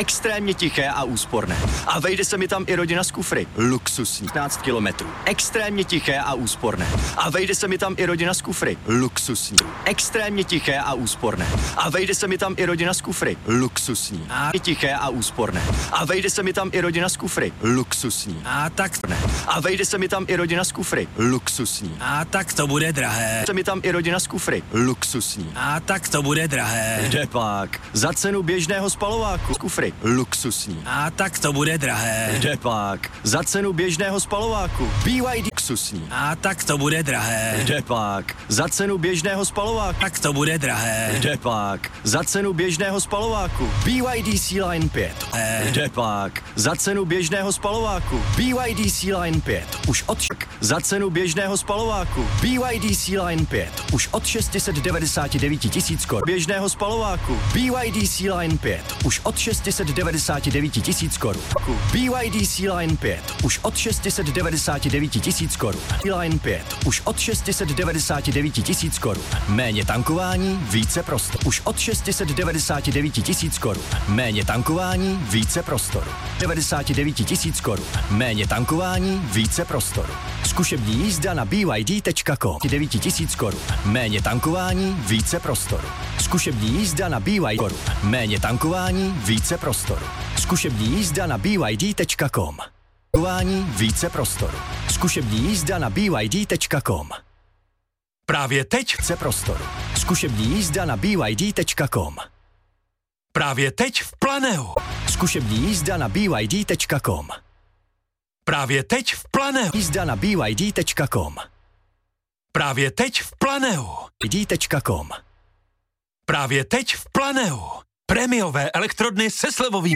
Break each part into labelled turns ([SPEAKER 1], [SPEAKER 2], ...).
[SPEAKER 1] Extrémně tiché a úsporné. A vejde se mi tam i rodina z kufry. Luxusní. 15 kilometrů. Extrémně tiché a úsporné. A vejde se mi tam i rodina z kufry. Luxusní. Extrémně tiché a úsporné. A vejde se mi tam i rodina z kufry. Luxusní. A tiché a úsporné. A vejde se mi tam i rodina z kufry. Luxusní.
[SPEAKER 2] A tak
[SPEAKER 1] ne. A vejde se mi tam i rodina z kufry. Luxusní.
[SPEAKER 2] A tak to bude drahé.
[SPEAKER 1] Se mi tam i rodina z kufry. Luxusní.
[SPEAKER 2] A tak to bude drahé.
[SPEAKER 1] Jdepak. Za cenu běžného spalováku. Z kufry. Luxusní.
[SPEAKER 2] A tak to bude drahé.
[SPEAKER 1] Jdepak. Za cenu běžného spalováku. BYD. Luxusní.
[SPEAKER 2] A tak to bude drahé.
[SPEAKER 1] Jdepak. Za cenu běžného spalováku.
[SPEAKER 2] Tak to bude drahé.
[SPEAKER 1] Jdepak. Za cenu běžného spalováku. BYD C-Line 5. Jdepak. Za cenu běžného spalováku. BYD C-Line 5. Už od za cenu běžného spalováku. BYD C-Line 5. Už od 699 tisíc korun. Běžného spalováku. BYD C-Line 5. Už od 699 tisíc korun. BYD C-Line 5. Už od 699 tisíc korun. C-Line 5. Už od 699 tisíc korun. Méně tankování, více prostoru. Už od 699 tisíc korun. Méně tankování, více prostoru. 99 tisíc korun. Méně tankování, více prostoru. Zkušební jízda na BYD.com. 9 tisíc korun. Méně tankování, více prostoru. Zkušební jízda na BYD. Méně tankování, více prostoru. Zkušební jízda na BYD.com. Tankování, více prostoru. Zkušební jízda na BYD.com.
[SPEAKER 2] Právě teď
[SPEAKER 1] Více prostoru. Zkušební jízda na BYD.com.
[SPEAKER 2] Právě teď v Planeu.
[SPEAKER 1] Zkušební jízda na BYD.com.
[SPEAKER 2] Právě teď v Planeu.
[SPEAKER 1] Jízda na BYD.com.
[SPEAKER 2] Právě teď v Planeu.
[SPEAKER 1] BYD.com.
[SPEAKER 2] Právě teď v Planeu. Prémiové elektrodny se slevovým.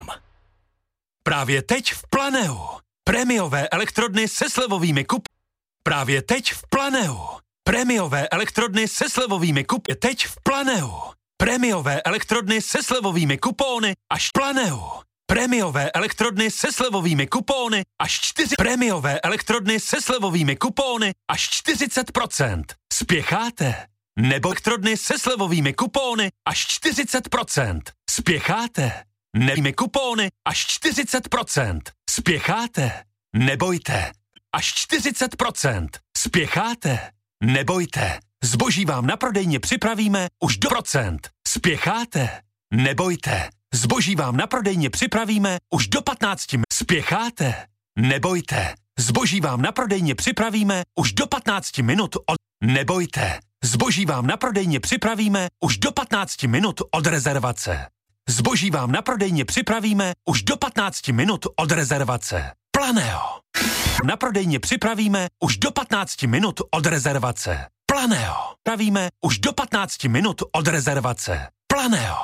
[SPEAKER 2] Právě teď v Planeu. Prémiové elektrodny se slevovými kup. Právě teď v Planeu. Prémiové elektrodny se slevovými kupy. Teď v Planeu. Prémiové elektrodny se slevovými kupóny až Planeu. Prémiové elektrodny se slevovými kupóny až 4. Prémiové elektrodny se slevovými kupóny až 40%. Spěcháte? Nebo elektrodny se slevovými kupóny až 40%. Spěcháte? Nevíme kupóny až 40%. Spěcháte? Nebojte. Až 40%. Spěcháte? Nebojte. Zboží vám na prodejně připravíme už do procent. Spěcháte? Nebojte. Zboží vám na prodejně připravíme už do 15. Spěcháte? Nebojte. Zboží vám na prodejně připravíme už do 15 minut od... Nebojte. Zboží vám na prodejně připravíme už do 15 minut od rezervace. Zboží vám na prodejně připravíme už do 15 minut od rezervace. Planeo. Na prodejně připravíme už do 15 minut od rezervace. Planeo. Připravíme už do 15 minut od rezervace. Planeo.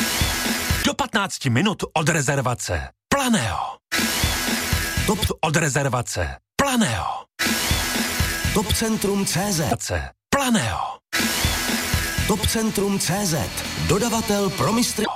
[SPEAKER 2] Do 15 minut od rezervace. Planeo. Top od rezervace. Planeo.
[SPEAKER 3] Top Centrum CZ.
[SPEAKER 2] Planeo.
[SPEAKER 3] Top Centrum CZ. Dodavatel pro mistry.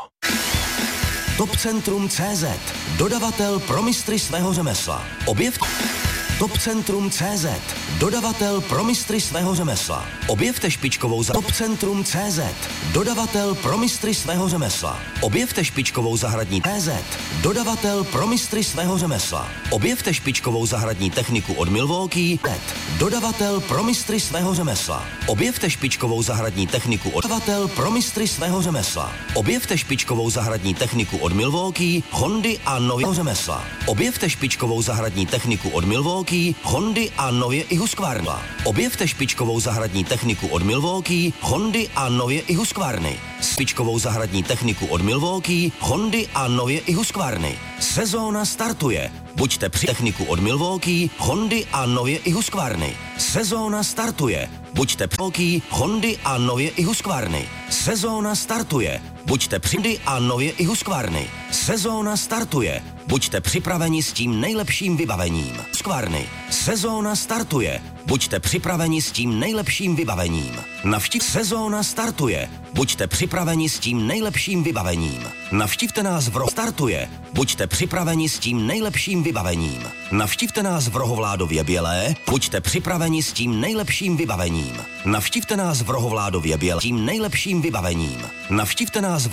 [SPEAKER 3] Top Centrum CZ. Dodavatel pro mistry svého řemesla. Objevte Top Centrum CZ. Dodavatel pro mistry svého řemesla. Objevte špičkovou Top Centrum CZ. Dodavatel pro mistry svého řemesla. Objevte špičkovou zahradní CZ. Dodavatel pro mistry svého řemesla. Objevte špičkovou zahradní techniku od Milwaukee. Dodavatel pro mistry svého řemesla. Objevte špičkovou zahradní techniku od Dodavatel pro mistry svého řemesla. Objevte špičkovou zahradní techniku od Milwaukee, Hondy a nového řemesla. Objevte špičkovou zahradní techniku od Milwaukee, Hondy a nově i Husqvarna. Objevte špičkovou zahradní techniku od Milwaukee, Hondy a nově i Husqvarny. Špičkovou zahradní techniku od Milwaukee, Hondy a nově i Husqvarny. Sezóna startuje. Buďte při techniku od Milwaukee, Hondy a nově i Husqvarny. Sezóna startuje. Buďte při Hondy a nově i Husqvarny. Sezóna startuje. Buďte při a nově i Husqvarny. Sezóna startuje. Buďte připraveni s tím nejlepším vybavením. Husqvarny. Sezóna startuje. Buďte připraveni s tím nejlepším vybavením. Sezóna startuje. Buďte připraveni s tím nejlepším vybavením. Navštivte nás v Startuje. Buďte připraveni s tím nejlepším vybavením. Navštivte nás v Rohovládově Bělé. Buďte připraveni s tím nejlepším vybavením. Navštivte nás v Rohovládově Bělé. Tím nejlepším vybavením. Navštivte nás v